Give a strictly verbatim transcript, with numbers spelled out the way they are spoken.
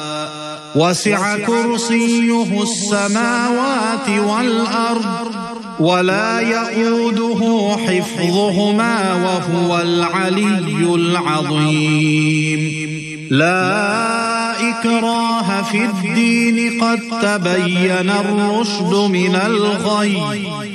وسع كرسيه السماوات والأرض ولا يئوده حفظهما وهو العلي العظيم. لا إكراه في الدين قد تبين الرشد من الغي